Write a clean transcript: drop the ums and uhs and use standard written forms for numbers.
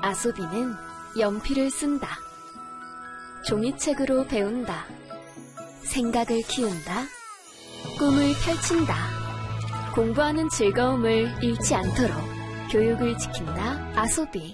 아소비는 연필을 쓴다. 종이책으로 배운다. 생각을 키운다. 꿈을 펼친다. 공부하는 즐거움을 잃지 않도록 교육을 지킨다. 아소비.